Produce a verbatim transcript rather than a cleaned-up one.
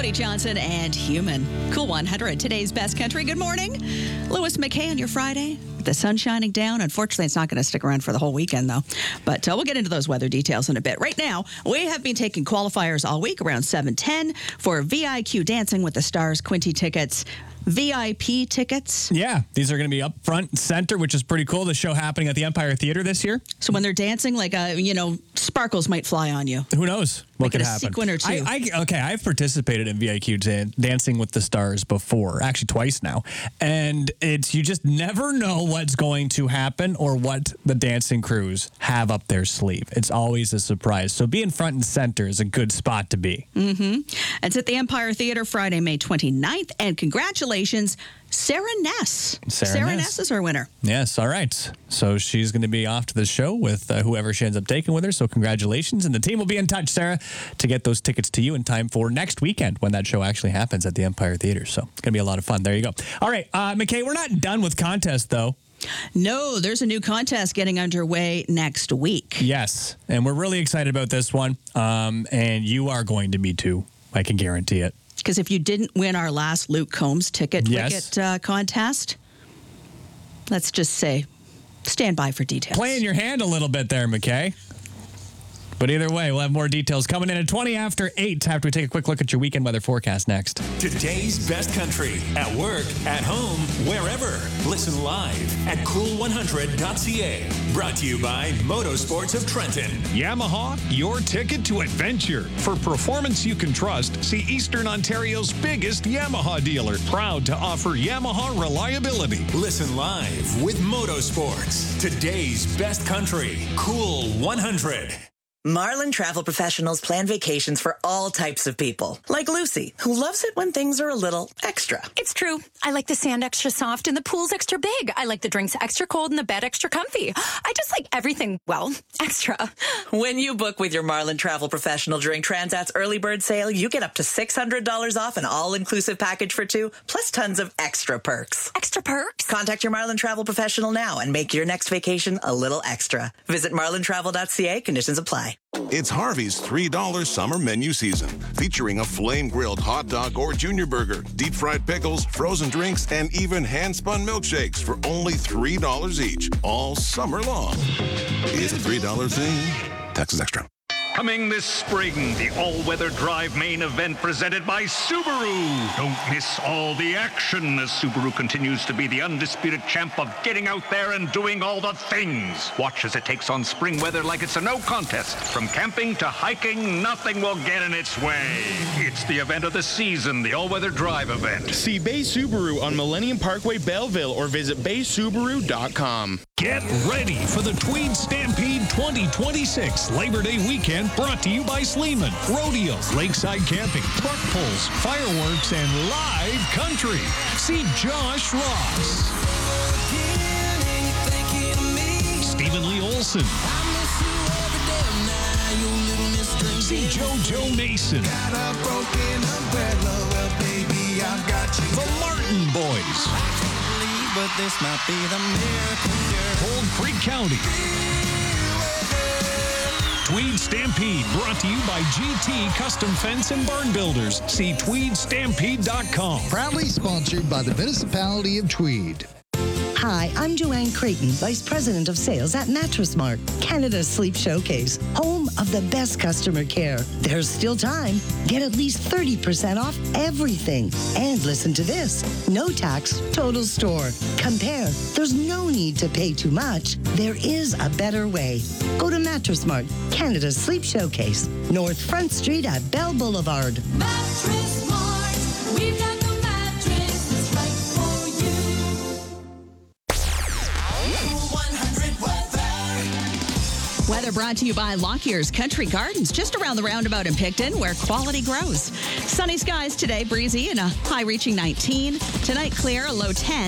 Cody Johnson and Human. Cool one hundred, today's best country. Good morning. Lewis McKay on your Friday. The sun shining down. Unfortunately, it's not going to stick around for the whole weekend, though. But uh, we'll get into those weather details in a bit. Right now, we have been taking qualifiers all week around seven ten for V I Q Dancing with the Stars Quinty tickets. V I P tickets. Yeah, these are going to be up front and center, which is pretty cool. The show happening at the Empire Theater this year. So when they're dancing, like, uh, you know, sparkles might fly on you. Who knows what Make could it a happen. sequin or two. I, I, okay, I've participated in V I Q Dan- Dancing with the Stars before, actually twice now. And it's you just never know what's going to happen or what the dancing crews have up their sleeve. It's always a surprise. So being front and center is a good spot to be. Mm-hmm. It's at the Empire Theater Friday, May twenty-ninth. And congratulations, Sarah Ness. Sarah, Sarah Ness. Ness is our winner. Yes, all right. So she's going to be off to the show with uh, whoever she ends up taking with her. So congratulations. And the team will be in touch, Sarah, to get those tickets to you in time for next weekend when that show actually happens at the Empire Theater. So it's going to be a lot of fun. There you go. All right, uh, McKay, we're not done with contests, though. No, there's a new contest getting underway next week. Yes, and we're really excited about this one. Um, and you are going to be too. I can guarantee it. Because if you didn't win our last Luke Combs ticket Yes. wicket uh, contest, let's just say, stand by for details. Playing your hand a little bit there, McKay. But either way, we'll have more details coming in at twenty after eight after we take a quick look at your weekend weather forecast next. Today's best country, at work, at home, wherever. Listen live at cool one hundred dot c a. Brought to you by Motorsports of Trenton. Yamaha, your ticket to adventure. For performance you can trust, see Eastern Ontario's biggest Yamaha dealer. Proud to offer Yamaha reliability. Listen live with Motorsports. Today's best country, Cool one hundred. Marlin Travel Professionals plan vacations for all types of people. Like Lucy, who loves it when things are a little extra. It's true. I like the sand extra soft and the pool's extra big. I like the drinks extra cold and the bed extra comfy. I just like everything, well, extra. When you book with your Marlin Travel Professional during Transat's early bird sale, you get up to six hundred dollars off an all-inclusive package for two, plus tons of extra perks. Extra perks? Contact your Marlin Travel Professional now and make your next vacation a little extra. Visit marlin travel dot c a. Conditions apply. It's Harvey's three dollar summer menu season, featuring a flame-grilled hot dog or junior burger, deep-fried pickles, frozen drinks, and even hand-spun milkshakes for only three dollars each, all summer long. It's a three dollar thing. Taxes extra. Coming this spring, the all-weather drive main event presented by Subaru. Don't miss all the action as Subaru continues to be the undisputed champ of getting out there and doing all the things. Watch as it takes on spring weather like it's a no contest. From camping to hiking, nothing will get in its way. It's the event of the season, the all-weather drive event. See Bay Subaru on Millennium Parkway, Belleville, or visit bay subaru dot com. Get ready for the Tweed Stampede twenty twenty-six Labor Day weekend, brought to you by Sleeman. Rodeos, lakeside camping, truck pulls, fireworks, and live country. See Josh Ross, Stephen Lee Olson. See JoJo Mason. The Martin Boys. But this might be the miracle. Cold Creek County. Tweed Stampede, brought to you by G T Custom Fence and Barn Builders. See tweed stampede dot com. Proudly sponsored by the Municipality of Tweed. Hi, I'm Joanne Creighton, Vice President of Sales at Mattress Mart, Canada's sleep showcase, home of the best customer care. There's still time. Get at least thirty percent off everything. And listen to this. No tax, total store. Compare. There's no need to pay too much. There is a better way. Go to Mattress Mart, Canada's sleep showcase, North Front Street at Bell Boulevard. Mattress Mart, we've got the mattress that's right for you. Weather brought to you by Lockyear's Country Gardens, just around the roundabout in Picton, where quality grows. Sunny skies today, breezy, and a high reaching nineteen. Tonight, clear, a low ten.